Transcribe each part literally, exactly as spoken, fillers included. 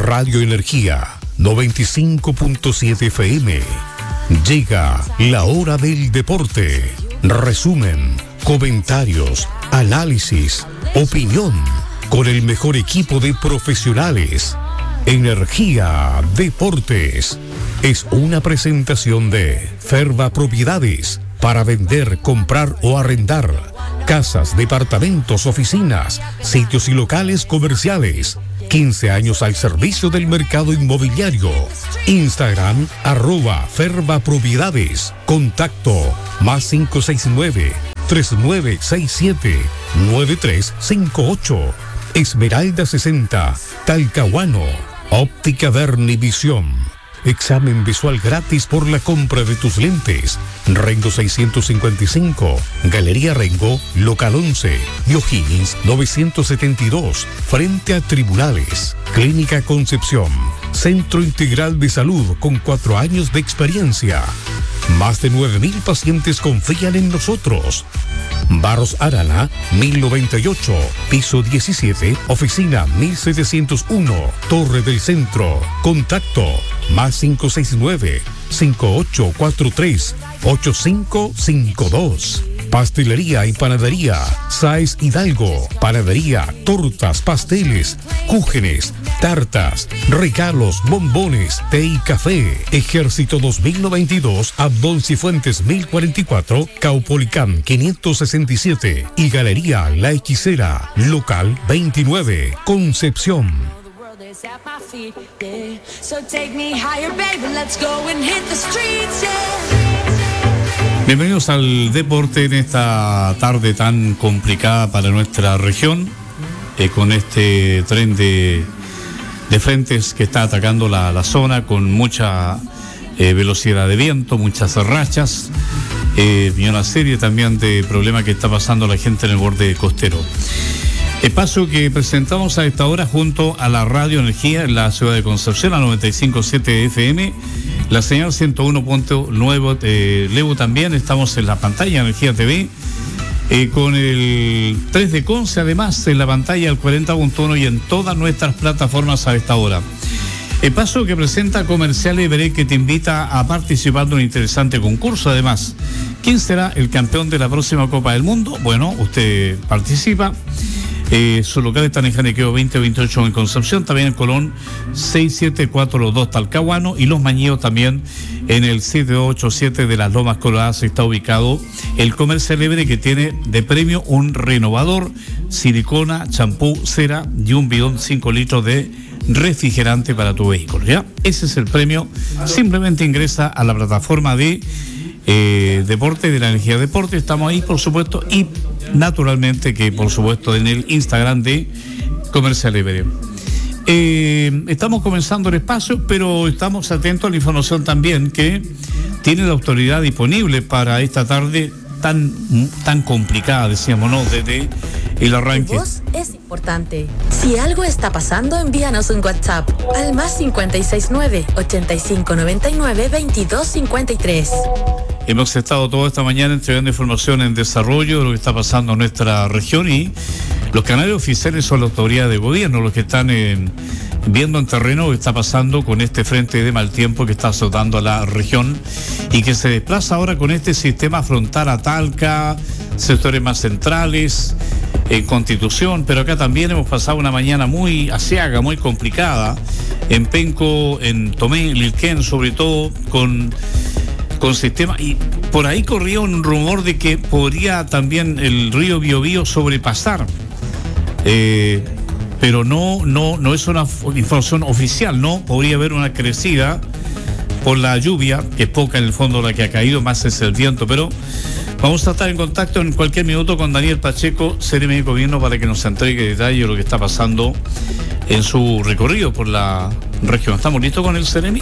Radio Energía noventa y cinco punto siete F M. Llega la hora del deporte. Resumen, comentarios, análisis, opinión, con el mejor equipo de profesionales. Energía Deportes es una presentación de Ferva Propiedades, para vender, comprar o arrendar casas, departamentos, oficinas, sitios y locales comerciales. quince años al servicio del mercado inmobiliario. Instagram, arroba Ferva Propiedades. Contacto, más cinco seis nueve, tres nueve seis siete, nueve tres cinco ocho. Esmeralda sesenta, Talcahuano. Óptica Berni Visión. Examen visual gratis por la compra de tus lentes. Rengo seiscientos cincuenta y cinco, Galería Rengo, local once, O'Higgins novecientos setenta y dos, frente a Tribunales. Clínica Concepción, Centro Integral de Salud con cuatro años de experiencia. Más de nueve mil pacientes confían en nosotros. Barros Arana, mil noventa y ocho, piso diecisiete, oficina mil setecientos uno, Torre del Centro. Contacto, más cinco seis nueve, cinco ocho cuatro tres, ocho cinco cinco dos. Pastelería y panadería Sáez Hidalgo. Panadería, tortas, pasteles, cúgenes, tartas, regalos, bombones, té y café. Ejército dos mil noventa y dos, Abdón Cifuentes mil cuarenta y cuatro, Caupolicán quinientos sesenta y siete y Galería La Hechicera, local veintinueve, Concepción. Bienvenidos al deporte en esta tarde tan complicada para nuestra región, eh, con este tren de, de frentes que está atacando la, la zona con mucha eh, velocidad de viento, muchas rachas, eh, y una serie también de problemas que está pasando la gente en el borde costero. Espacio que presentamos a esta hora junto a la Radio Energía en la ciudad de Concepción, a noventa y cinco punto siete F M, la señal ciento uno punto nueve eh, Levo también. Estamos en la pantalla Energía T V, eh, con el tres de Conce, además en la pantalla el cuarenta punto uno y en todas nuestras plataformas a esta hora. Espacio que presenta Comercial Everett, que te invita a participar de un interesante concurso. Además, ¿quién será el campeón de la próxima Copa del Mundo? Bueno, usted participa. Eh, su local está en Janequeo veinte veintiocho en Concepción, también en Colón seis siete cuatro dos Talcahuano, y Los Mañeos también en el siete ocho siete de las Lomas Coloradas está ubicado el Comercial Everett, que tiene de premio un renovador, silicona, champú, cera y un bidón cinco litros de refrigerante para tu vehículo. ¿Ya? Ese es el premio. Simplemente ingresa a la plataforma de Eh, deporte de la Energía Deporte, estamos ahí por supuesto, y naturalmente que por supuesto en el Instagram de Comercial Everett. Eh, estamos comenzando el espacio, pero estamos atentos a la información también que tiene la autoridad disponible para esta tarde tan, tan complicada, decíamos, ¿no? Desde el arranque. Tu voz es importante. Si algo está pasando, envíanos un WhatsApp al más cincuenta y seis nueve, ochenta y cinco noventa y nueve, veintidós cincuenta y tres. Hemos estado toda esta mañana entregando información en desarrollo de lo que está pasando en nuestra región, y los canales oficiales son la autoridad de gobierno los que están en, viendo en terreno lo que está pasando con este frente de mal tiempo que está azotando a la región y que se desplaza ahora con este sistema frontal a Talca, sectores más centrales, en Constitución, pero acá también hemos pasado una mañana muy asiaga, muy complicada, en Penco, en Tomé, Lilquén, sobre todo con... con sistema, y por ahí corría un rumor de que podría también el río Biobío sobrepasar, eh, pero no, no, no es una información oficial, no, podría haber una crecida por la lluvia, que es poca en el fondo la que ha caído, más es el viento, pero vamos a estar en contacto en cualquier minuto con Daniel Pacheco, C N M de Gobierno, para que nos entregue detalles de lo que está pasando en su recorrido por la región. ¿Estamos listos con el C N M?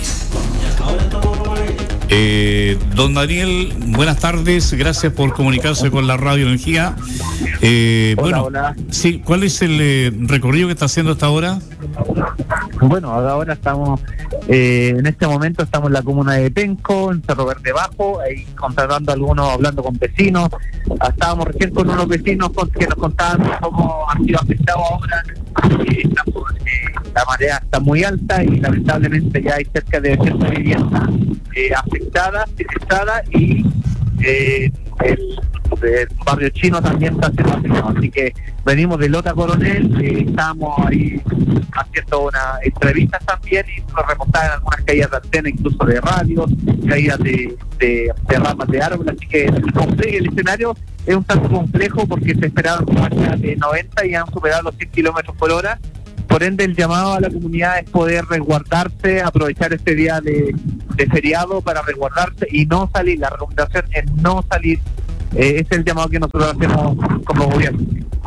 Eh, don Daniel, buenas tardes, gracias por comunicarse con la Radio Energía. Eh, hola, bueno, hola. Sí, ¿cuál es el eh, recorrido que está haciendo hasta ahora? Bueno, ahora estamos, eh, en este momento estamos en la comuna de Penco, en Cerro Verde Bajo, ahí contratando a algunos, hablando con vecinos. Estábamos recién con unos vecinos con, que nos contaban cómo han sido afectados ahora. Eh, estamos eh, la marea está muy alta y lamentablemente ya hay cerca de ochenta viviendas eh, afectadas, afectadas y eh, el, el barrio chino también está siendo afectado. Así que venimos de Lota Coronel, eh, estamos ahí haciendo unas entrevistas también y nos reportaban algunas caídas de antena, incluso de radio, caídas de, de, de ramas de árbol, así que el, complejo, el escenario es un tanto complejo porque se esperaban marchas de noventa y han superado los cien kilómetros por hora. Por ende, el llamado a la comunidad es poder resguardarse, aprovechar este día de, de feriado para resguardarse y no salir. La recomendación es no salir. Eh, es el llamado que nosotros hacemos como gobierno.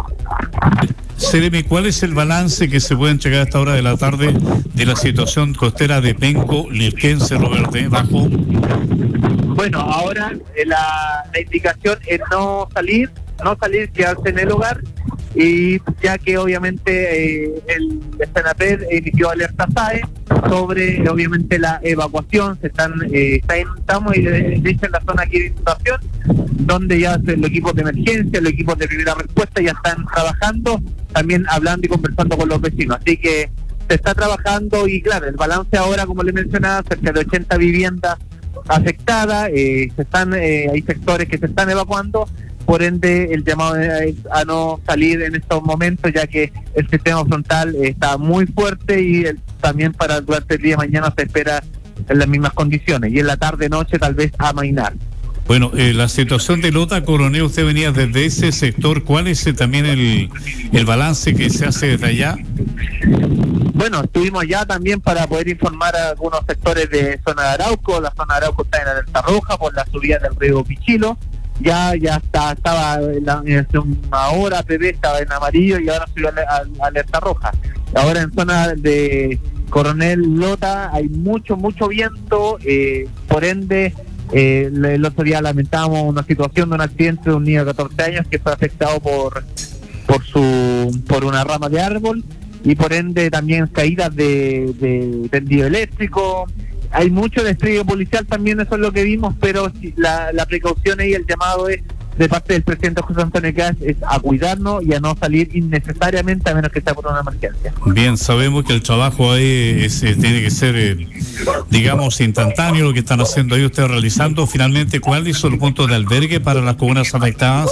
Seremi, ¿cuál es el balance que se puede entregar a esta hora de la tarde de la situación costera de Penco, Lirquén, Cerro Verde, Bajo? Bueno, ahora eh, la, la indicación es no salir, no salir, quedarse en el hogar, y ya que obviamente eh, el Senapred emitió alerta S A E sobre obviamente la evacuación. Se están, eh, está en, estamos de hecho en la zona aquí de inundación, donde ya los equipos de emergencia, los equipos de primera respuesta ya están trabajando, también hablando y conversando con los vecinos. Así que se está trabajando y claro, el balance ahora, como le mencionaba, cerca de ochenta viviendas afectadas, eh, se están, eh, hay sectores que se están evacuando. Por ende, el llamado es a no salir en estos momentos, ya que el sistema frontal está muy fuerte y el, también para durante el día de mañana se espera en las mismas condiciones y en la tarde-noche tal vez amainar. Bueno, eh, la situación de Lota Coronel, usted venía desde ese sector, ¿cuál es eh, también el, el balance que se hace desde allá? Bueno, estuvimos allá también para poder informar a algunos sectores de zona de Arauco. La zona de Arauco está en alerta roja por la subida del río Pichilo. Ya ya está, estaba en, la, en una hora, P B estaba en amarillo y ahora subió a, a, a alerta roja. Ahora en zona de Coronel Lota hay mucho, mucho viento, eh, por ende, eh, el otro día lamentamos una situación de un accidente de un niño de catorce años que fue afectado por por su por una rama de árbol y por ende también caídas de, de tendido eléctrico. Hay mucho despliegue policial también, eso es lo que vimos, pero la, la precaución y el llamado es de parte del presidente José Antonio Caz es a cuidarnos y a no salir innecesariamente a menos que sea por una emergencia. Bien, sabemos que el trabajo ahí es, eh, tiene que ser, eh, digamos, instantáneo, lo que están haciendo ahí ustedes realizando. Finalmente, ¿cuáles son los puntos de albergue para las comunas afectadas?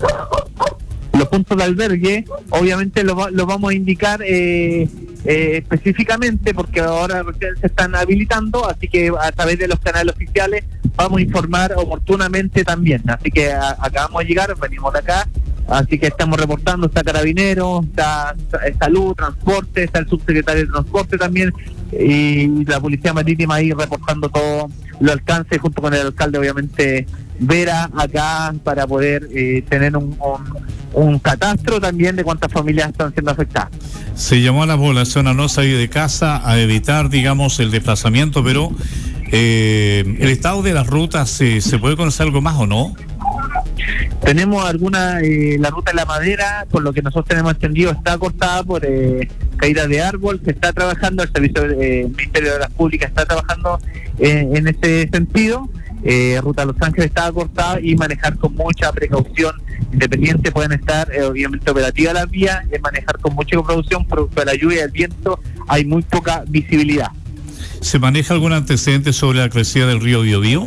Los puntos de albergue, obviamente lo, lo vamos a indicar eh, eh, específicamente porque ahora recién se están habilitando, así que a través de los canales oficiales vamos a informar oportunamente también. Así que a, acabamos de llegar, venimos de acá, así que estamos reportando, está Carabineros, está, está Salud, Transporte, está el subsecretario de Transporte también, y la Policía Marítima ahí reportando todo lo alcance junto con el alcalde, obviamente, Vera, acá para poder eh, tener un, un, un catastro también de cuántas familias están siendo afectadas. Se llamó a la población a no salir de casa, a evitar, digamos, el desplazamiento, pero eh, el estado de las rutas, eh, ¿se puede conocer algo más o no? Tenemos alguna, eh, la ruta de la madera, por lo que nosotros tenemos entendido, está cortada por eh, caída de árbol. Se está trabajando, el servicio eh, Ministerio de Obras Públicas está trabajando eh, en ese sentido. Eh, ruta Los Ángeles está cortada y manejar con mucha precaución. Independiente pueden estar eh, obviamente operativas las vías, es manejar con mucha precaución, producto de la lluvia y el viento hay muy poca visibilidad. ¿Se maneja algún antecedente sobre la crecida del río Biobío?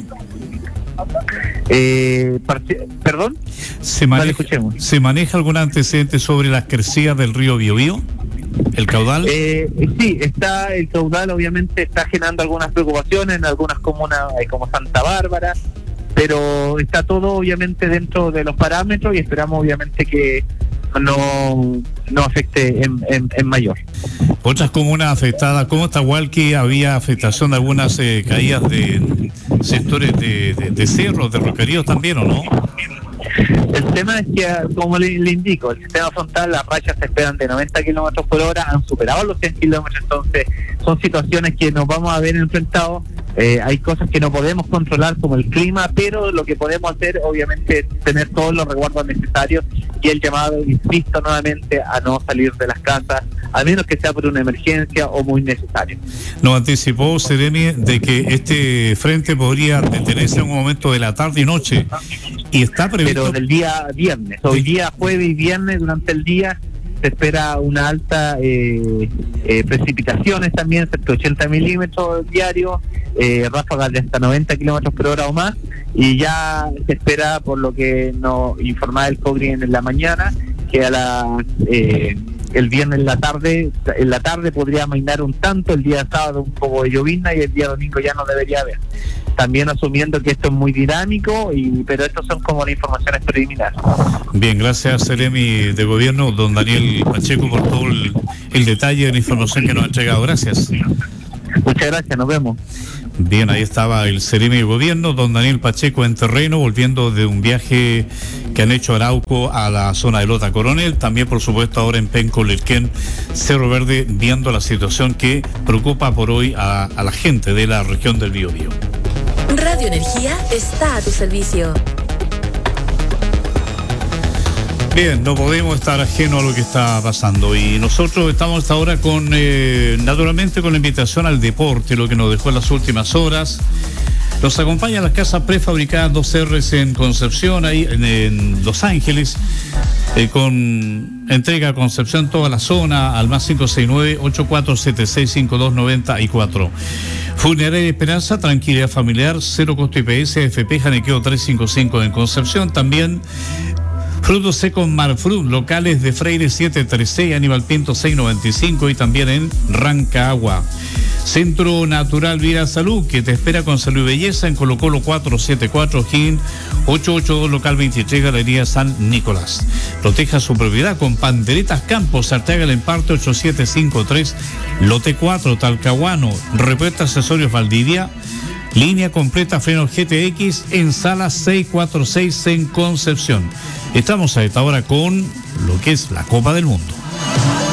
Eh, part- ¿Perdón? ¿Se maneja, ¿Se maneja algún antecedente sobre las crecidas del río Biobío? ¿El caudal? Eh, sí, está el caudal, obviamente está generando algunas preocupaciones en algunas comunas eh, como Santa Bárbara, pero está todo obviamente dentro de los parámetros y esperamos obviamente que no no afecte en, en, en mayor. Otras comunas afectadas, como Tahualqui, había afectación de algunas eh, caídas de sectores de, de, de cerros, de roqueríos también, ¿o no? El tema es que, como le, le indico, el sistema frontal, las rachas se esperan de noventa kilómetros por hora, han superado los cien kilómetros, entonces son situaciones que nos vamos a ver enfrentados. Eh, hay cosas que no podemos controlar como el clima, pero lo que podemos hacer obviamente es tener todos los resguardos necesarios y el llamado, insisto nuevamente, a no salir de las casas, a menos que sea por una emergencia o muy necesario. Nos anticipó Seremi de que este frente podría detenerse en un momento de la tarde y noche y está previsto... Pero del día viernes, hoy día jueves y viernes durante el día se espera una alta eh, eh, precipitaciones también, cerca de ochenta milímetros diarios, eh, ráfagas de hasta noventa kilómetros por hora o más, y ya se espera, por lo que nos informaba el COGRI en la mañana, que a la eh, el viernes en la tarde en la tarde podría amainar un tanto, el día sábado un poco de llovizna y el día domingo ya no debería haber. También asumiendo que esto es muy dinámico, y pero estos son como las informaciones preliminares. Bien, gracias, Seremi de Gobierno, don Daniel Pacheco, por todo el, el detalle de la información que nos ha entregado. Gracias. Muchas gracias, nos vemos. Bien, ahí estaba el Seremi de Gobierno, don Daniel Pacheco, en terreno, volviendo de un viaje que han hecho Arauco a la zona de Lota Coronel, también por supuesto ahora en Penco, Lerquén, Cerro Verde, viendo la situación que preocupa por hoy a, a la gente de la región del Biobío. Radio Energía está a tu servicio. Bien, no podemos estar ajenos a lo que está pasando, y nosotros estamos hasta ahora con, eh, naturalmente, con la invitación al deporte, lo que nos dejó en las últimas horas. Nos acompaña las casas prefabricadas dos R's en Concepción, ahí en, en Los Ángeles, eh, con entrega a Concepción toda la zona, al más cinco seis nueve, ocho cuatro siete seis, cinco dos nueve cuatro. Funeraria Esperanza, tranquilidad familiar, cero costo I P S, F P Janequeo trescientos cincuenta y cinco en Concepción. También Frutos secos Marfrut, locales de Freire setecientos treinta y seis, Aníbal Pinto seiscientos noventa y cinco, y también en Rancagua. Centro Natural Vida Salud, que te espera con salud y belleza en Colo Colo cuatrocientos setenta y cuatro, Gin ochocientos ochenta y dos, local veintitrés, Galería San Nicolás. Proteja su propiedad con Panderetas Campos, Arteaga El Emparte ochenta y siete cincuenta y tres, Lote cuatro, Talcahuano. Repuesta Accesorios Valdivia, línea completa frenos G T X en sala seiscientos cuarenta y seis en Concepción. Estamos a esta hora con lo que es la Copa del Mundo.